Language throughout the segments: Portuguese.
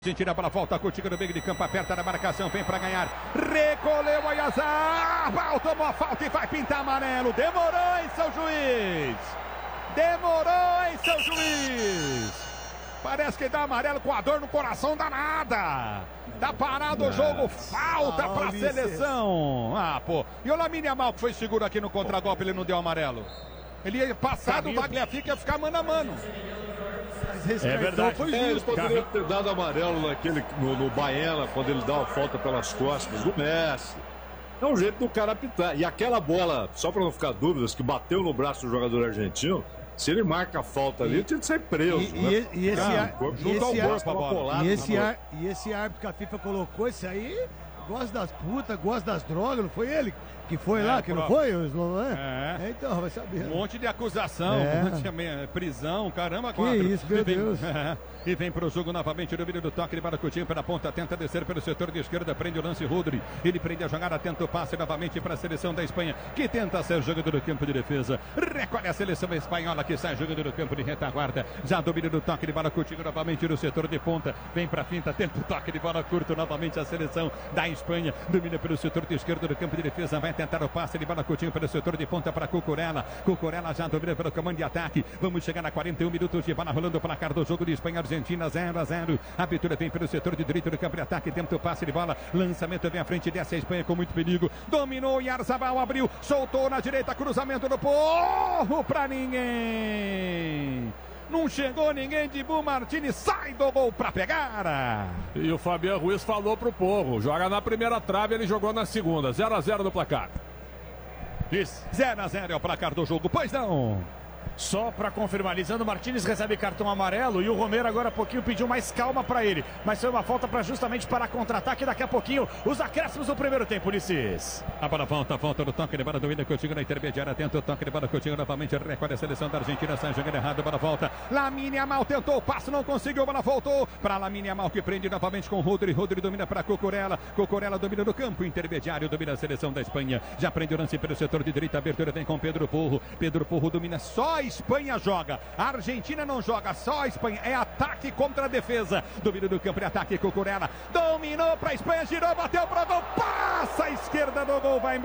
Tira para volta contigo no meio de campo, aperta na marcação, vem para ganhar. Recolheu o Oyarzabal, tomou a falta e vai pintar amarelo. Demorou, hein, seu juiz? Demorou, hein, seu juiz? Parece que dá amarelo com a dor no coração danada. Tá parado o jogo, falta para a seleção. Ah, pô. E o Lamine Yamal que foi seguro aqui no contragolpe, ele não deu amarelo. Ele ia passar do Tagliafico, ia ficar mano a mano. É verdade. Foi justo. Ele poderia ter dado amarelo no Baena, quando ele dá uma falta pelas costas do Messi. É um jeito do cara apitar. E aquela bola, só para não ficar dúvidas, que bateu no braço do jogador argentino, se ele marca a falta ali, ele tinha que sair preso. E esse árbitro que a FIFA colocou, esse aí gosta das putas, gosta das drogas, não foi ele que foi lá, que não foi? Então, vai saber. Um monte de acusação, um monte de prisão, caramba, que isso, meu Deus. E vem pro jogo novamente o domínio do toque de Baracutinho pela ponta, tenta descer pelo setor de esquerda, prende o lance Rodri. Ele prende a jogada, tenta o passe novamente para a seleção da Espanha, que tenta ser jogador do campo de defesa. Recolhe a seleção espanhola que sai jogando no campo de retaguarda. Já domínio do toque de Baracutinho novamente no setor de ponta, vem pra finta, tenta o toque de bola curto novamente a seleção da Espanha. Domina pelo setor de esquerda do campo de defesa, vai tentar o passe de Baracutinho pelo setor de ponta para Cucurella. Cucurella já domina pelo comando de ataque. Vamos chegar a 41 minutos de bola rolando o placar do jogo de Espanha-Argentina, 0-0. A abertura vem pelo setor de direito do campo de ataque, tenta o passe de bola, lançamento vem à frente dessa Espanha com muito perigo. Dominou, Oyarzabal abriu, soltou na direita, cruzamento do povo pra ninguém. Não chegou ninguém, Dibu Martínez sai do gol pra pegar. E o Fabián Ruiz falou pro Porro, joga na primeira trave, ele jogou na segunda. 0-0 no placar. Isso. 0-0 é o placar do jogo, pois não. Só para confirmar, Lisandro Martínez recebe cartão amarelo e o Romero agora há pouquinho pediu mais calma para ele. Mas foi uma falta para justamente para contra-ataque. Daqui a pouquinho os acréscimos do primeiro tempo, Ulisses. A bola volta do toque de bola do Willian Coutinho na intermediária. Tenta o toque de bola Coutinho novamente. Recolhe a seleção da Argentina, sai jogando errado, bola volta. Lamine Yamal tentou o passe, não conseguiu, bola voltou para Lamine Yamal que prende novamente com Rodri. Rodri domina para Cucurella. Cucurella domina no campo intermediário, domina a seleção da Espanha. Já prende o lance pelo setor de direita. A abertura vem com Pedro Porro. Pedro Porro domina, só a Espanha joga. A Argentina não joga, só a Espanha. É ataque contra a defesa. Domínio do campo de ataque, Cucurella. Dominou para a Espanha, girou, bateu para o gol. Passa a esquerda do gol, vai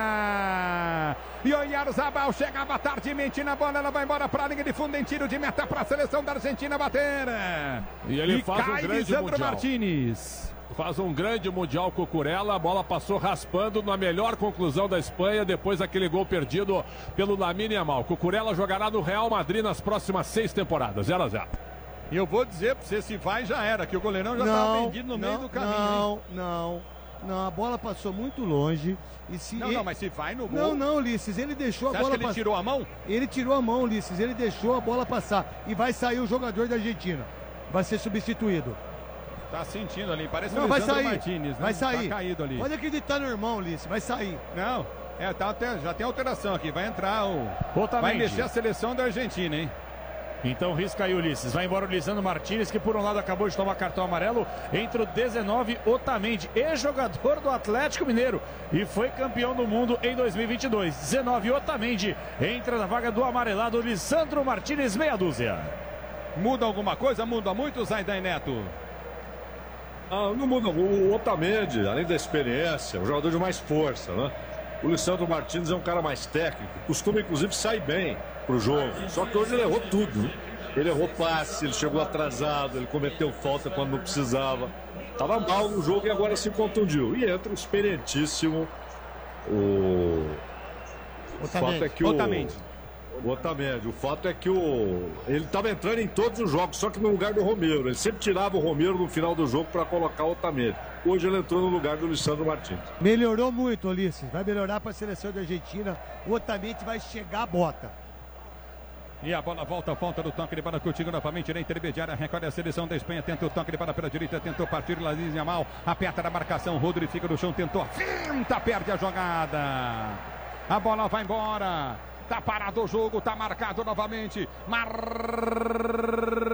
embora. E o Oyarzabal chegava tardiamente na bola, ela vai embora para a linha de fundo em tiro de meta para a seleção da Argentina bater. E ele faz cai um grande Lisandro mundial. Martínez. Faz um grande mundial Cucurella, a bola passou raspando na melhor conclusão da Espanha, depois daquele gol perdido pelo Lamine Yamal. Cucurella jogará no Real Madrid nas próximas 6 temporadas, 0-0. E eu vou dizer pra você, se vai já era, que o goleirão já estava vendido no meio do caminho. Não, a bola passou muito longe. E se mas se vai no gol... Não, Ulisses, ele deixou você a bola passar. Ele tirou a mão? Ele tirou a mão, Ulisses, ele deixou a bola passar. E vai sair o jogador da Argentina. Vai ser substituído. Tá sentindo ali, parece o Lisandro Martínez, né? Vai sair. Tá caído ali. Pode acreditar no irmão, Ulisses, vai sair. Não, já tem alteração aqui, vai entrar o... Otamendi. Vai mexer a seleção da Argentina, hein? Então risca aí, Ulisses. Vai embora o Lisandro Martínez, que por um lado acabou de tomar cartão amarelo. Entra o 19, Otamendi, ex-jogador do Atlético Mineiro e foi campeão do mundo em 2022. 19, Otamendi, entra na vaga do amarelado Lisandro Martínez, meia dúzia. Muda alguma coisa? Muda muito, Zaidan Neto? Não muda. O Otamendi, além da experiência, é um jogador de mais força, né? O Lisandro Martínez é um cara mais técnico, costuma inclusive sair bem pro jogo. Só que hoje ele errou tudo, né? Ele errou passe, ele chegou atrasado, ele cometeu falta quando não precisava. Tava mal no jogo e agora se contundiu. E entra o experientíssimo Otamendi. O fato é que ele estava entrando em todos os jogos, só que no lugar do Romero. Ele sempre tirava o Romero no final do jogo para colocar o Otamendi. Hoje ele entrou no lugar do Lisandro Martínez. Melhorou muito, Ulisses. Vai melhorar para a seleção da Argentina. O Otamendi vai chegar a bota. E a bola volta do toque de bola Coutinho novamente na intermediária, recolhe a seleção da Espanha, tenta o toque de bola pela direita, tentou partir Lamine Yamal, aperta na marcação, Rodri fica no chão, tentou a finta, perde a jogada. A bola vai embora. Tá parado o jogo, tá marcado novamente. Marcado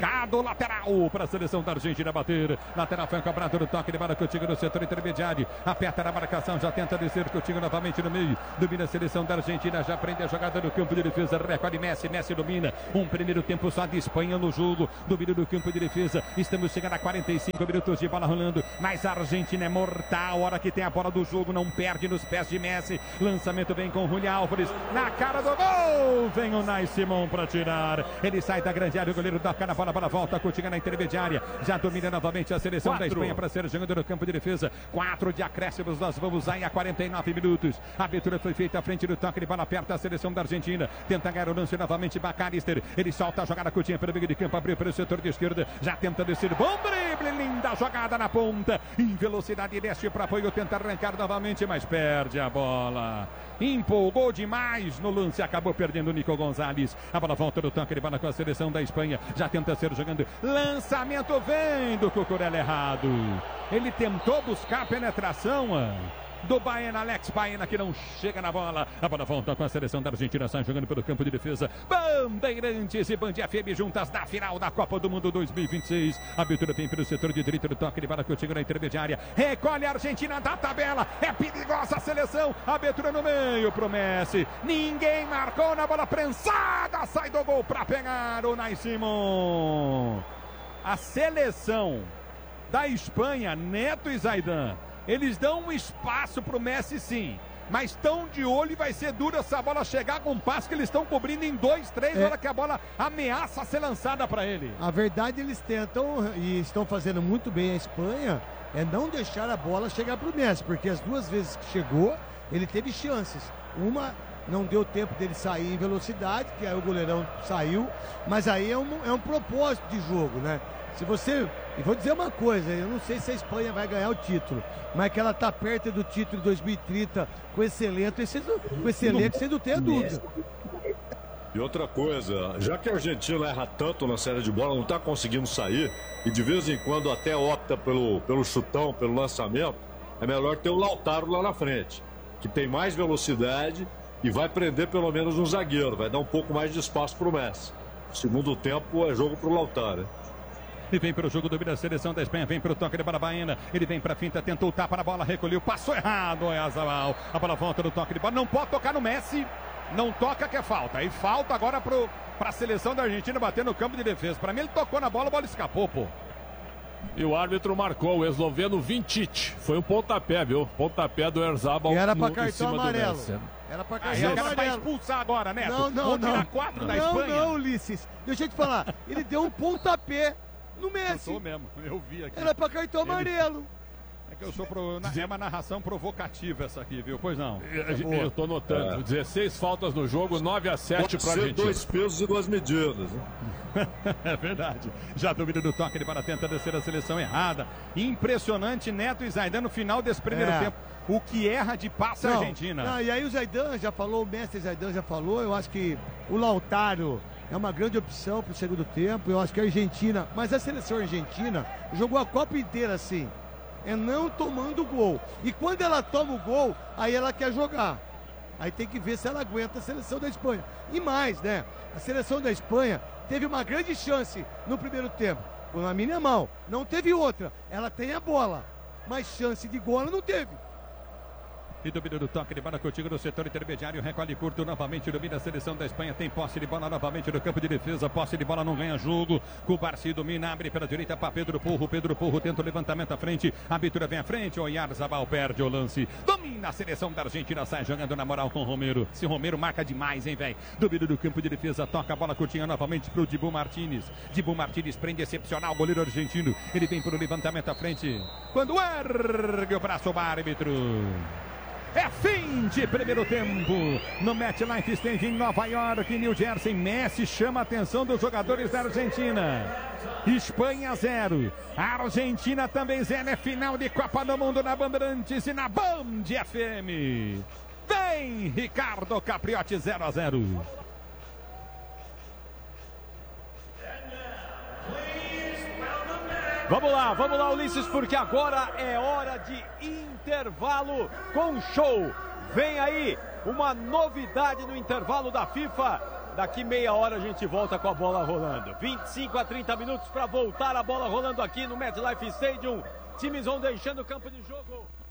marcado, lateral para a seleção da Argentina bater. Lateral foi cobrado no toque de bola, Coutinho no setor intermediário. Aperta na marcação, já tenta descer, Coutinho novamente no meio. Domina a seleção da Argentina, já prende a jogada no campo de defesa. Recolhe Messi, Messi domina. Um primeiro tempo só de Espanha no jogo. Domínio do campo de defesa. Estamos chegando a 45 minutos de bola rolando. Mas a Argentina é mortal. Hora que tem a bola do jogo, não perde nos pés de Messi. Lançamento vem com Julián Álvares. Na cara do gol. Vem o Nai Simón para tirar. Ele sai da grande área. O goleiro toca na bola volta. Coutinho na intermediária. Já domina novamente a seleção da Espanha para ser jogando no campo de defesa. 4 de acréscimos. Nós vamos aí a 49 minutos. A abertura foi feita à frente do toque de bola aperta a seleção da Argentina. Tenta ganhar o lance novamente. Macalister. Ele solta a jogada. Coutinho pelo meio de campo. Abriu pelo setor de esquerda. Já tenta descer. Bom drible. Linda jogada na ponta. Em velocidade desce para apoio. Tenta arrancar novamente, mas perde a bola. Empolgou demais no lance. Acabou perdendo o Nico Gonzalez. A bola volta do toque de bola com a seleção da Espanha. Já tenta ser jogando. Lançamento vem do Cucurella errado. Ele tentou buscar a penetração do Baena, Alex Baena, que não chega na bola. A bola volta com a seleção da Argentina, sai jogando pelo campo de defesa. Bandeirantes e Band FM juntas na final da Copa do Mundo 2026. A abertura vem pelo setor de direita do toque de bola, Coutinho na intermediária. Recolhe a Argentina da tabela. É perigosa a seleção. Abertura no meio pro Messi. Ninguém marcou na bola prensada. Sai do gol para pegar o Nai Simón. A seleção da Espanha, Neto e Zaidan, eles dão um espaço para o Messi, sim. Mas estão de olho e vai ser duro essa bola chegar com um passo que eles estão cobrindo em 2, 3 horas que a bola ameaça ser lançada para ele. A verdade, eles tentam e estão fazendo muito bem a Espanha, é não deixar a bola chegar para o Messi, porque as 2 vezes que chegou, ele teve chances. Uma, não deu tempo dele sair em velocidade, que aí o goleirão saiu, mas aí é um propósito de jogo, né? Se você... E vou dizer uma coisa, eu não sei se a Espanha vai ganhar o título, mas que ela está perto do título de 2030 com esse elenco, você não tem a dúvida. E outra coisa, já que a Argentina erra tanto na série de bola, não está conseguindo sair, e de vez em quando até opta pelo chutão, pelo lançamento, é melhor ter o Lautaro lá na frente, que tem mais velocidade e vai prender pelo menos um zagueiro, vai dar um pouco mais de espaço para o Messi. Segundo tempo é jogo para o Lautaro. E vem para o jogo, domina a seleção da Espanha, vem para o toque de bola Baena, ele vem para a finta, tentou tapa na bola, recolheu, passou errado, é Azabal. A bola volta no toque de bola, não pode tocar no Messi, não toca que é falta. E falta agora para a seleção da Argentina bater no campo de defesa. Para mim ele tocou na bola, a bola escapou, pô. E o árbitro marcou, o esloveno Vinčić. Foi um pontapé, viu? Pontapé do Erzabal. E era para cartão amarelo. Era para cartão amarelo. Era para expulsar agora, Neto. Não. Tirar 4 da Espanha. Não, Ulisses. Deixa eu te falar. Ele deu um pontapé no Messi. Eu mesmo, eu vi aqui. Era para cartão amarelo. É que eu sou é uma narração provocativa essa aqui, viu? Pois não. Eu tô notando. 16 faltas no jogo, 9-7 para a Argentina. 2 pesos e 2 medidas. Né? É verdade. Já domina do toque, ele para tentar descer a seleção errada. Impressionante, Neto e Zaidan no final desse primeiro tempo. O que erra de passe a Argentina. E aí o Zaidan já falou, o mestre Zaidan já falou, eu acho que o Lautaro é uma grande opção para o segundo tempo. Eu acho que a Argentina, mas a seleção argentina jogou a Copa inteira assim, é não tomando gol. E quando ela toma o gol, aí ela quer jogar. Aí tem que ver se ela aguenta a seleção da Espanha. E mais, né? A seleção da Espanha teve uma grande chance no primeiro tempo. Com a Lamine Yamal. Não teve outra. Ela tem a bola, mas chance de gol ela não teve. E domina do toque de bola, Coutinho no setor intermediário, recolhe curto novamente, domina a seleção da Espanha, tem posse de bola novamente no campo de defesa, posse de bola não ganha jogo, Cubarsí domina, abre pela direita para Pedro Porro tenta o levantamento à frente, a abertura vem à frente, Oyarzabal perde o lance, domina a seleção da Argentina, sai jogando na moral com o Romero, esse Romero marca demais, hein, velho, domina do campo de defesa, toca a bola, Coutinho novamente pro Dibu Martínez prende excepcional, goleiro argentino, ele vem pro levantamento à frente, quando ergue o braço o árbitro. É fim de primeiro tempo no MetLife Stadium em Nova York, New Jersey. Messi chama a atenção dos jogadores da Argentina. Espanha 0. A Argentina também 0. É final de Copa do Mundo na Bandeirantes e na Band FM. Vem Ricardo Capriotti 0-0. Vamos lá, Ulisses, porque agora é hora de intervalo com show. Vem aí uma novidade no intervalo da FIFA. Daqui meia hora a gente volta com a bola rolando. 25 a 30 minutos para voltar a bola rolando aqui no MetLife Stadium. Times vão deixando o campo de jogo.